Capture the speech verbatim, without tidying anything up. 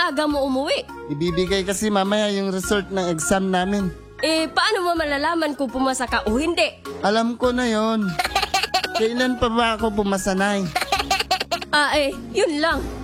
aga mo umuwi? Ibibigay kasi mamaya yung result ng exam namin. Eh, paano mo malalaman kung pumasa ka o hindi? Alam ko na yon. Kailan pa ba ako pumasa, Nay? Ah, eh, yun lang.